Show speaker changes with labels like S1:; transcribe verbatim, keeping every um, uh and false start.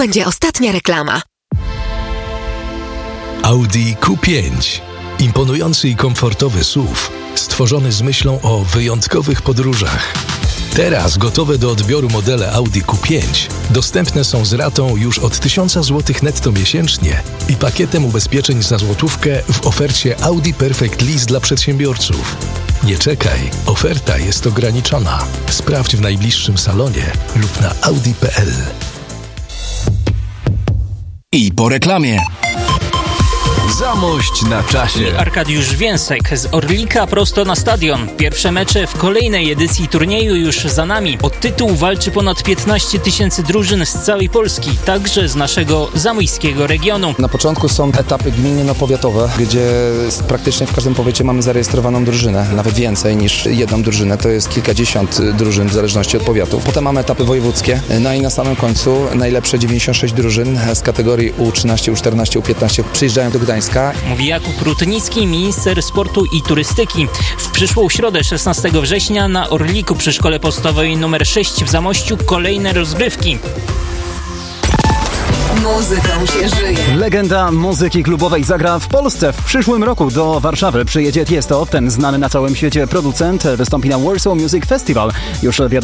S1: będzie ostatnia reklama.
S2: Audi Q pięć. Imponujący i komfortowy S U V, stworzony z myślą o wyjątkowych podróżach. Teraz gotowe do odbioru modele Audi Q pięć dostępne są z ratą już od tysiąc złotych netto miesięcznie i pakietem ubezpieczeń za złotówkę w ofercie Audi Perfect Lease dla przedsiębiorców. Nie czekaj, oferta jest ograniczona. Sprawdź w najbliższym salonie lub na audi kropka p l.
S3: I po reklamie. Zamość na czasie.
S4: Arkadiusz Więsek z Orlika prosto na stadion. Pierwsze mecze w kolejnej edycji turnieju już za nami. O tytuł walczy ponad piętnaście tysięcy drużyn z całej Polski, także z naszego zamojskiego regionu.
S5: Na początku są etapy gminno-powiatowe, gdzie praktycznie w każdym powiecie mamy zarejestrowaną drużynę. Nawet więcej niż jedną drużynę, to jest kilkadziesiąt drużyn w zależności od powiatów. Potem mamy etapy wojewódzkie, no i na samym końcu najlepsze dziewięćdziesiąt sześć drużyn z kategorii U trzynaście, U czternaście, U piętnaście przyjeżdżają do Gdańska.
S4: Mówi Jakub Rutnicki, minister sportu i turystyki. W przyszłą środę szesnastego września na Orliku przy Szkole Podstawowej numer sześć w Zamościu kolejne rozgrywki.
S1: Muzyką się żyje.
S6: Legenda muzyki klubowej zagra w Polsce. W przyszłym roku do Warszawy przyjedzie Tiesto. Ten znany na całym świecie producent wystąpi na Warsaw Music Festival. Już wiadomo,